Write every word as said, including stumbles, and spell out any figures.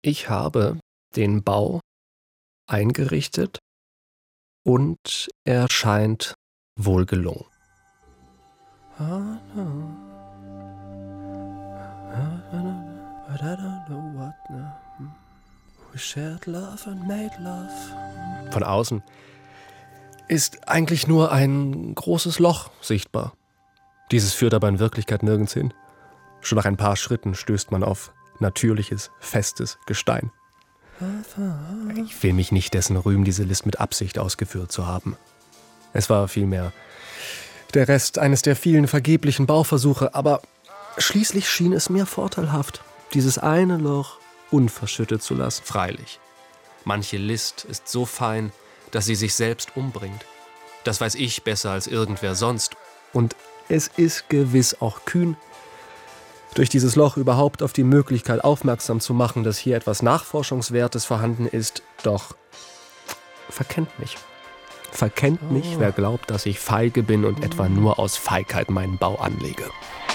Ich habe den Bau eingerichtet und er scheint wohl gelungen. Von außen ist eigentlich nur ein großes Loch sichtbar. Dieses führt aber in Wirklichkeit nirgends hin. Schon nach ein paar Schritten stößt man auf natürliches, festes Gestein. Ich will mich nicht dessen rühmen, diese List mit Absicht ausgeführt zu haben. Es war vielmehr der Rest eines der vielen vergeblichen Bauversuche, aber schließlich schien es mir vorteilhaft, dieses eine Loch unverschüttet zu lassen. Freilich, manche List ist so fein, dass sie sich selbst umbringt. Das weiß ich besser als irgendwer sonst. Und es ist gewiss auch kühn, durch dieses Loch überhaupt auf die Möglichkeit aufmerksam zu machen, dass hier etwas Nachforschungswertes vorhanden ist. Doch verkennt mich. Verkennt mich, wer glaubt, dass ich feige bin und etwa nur aus Feigheit meinen Bau anlege.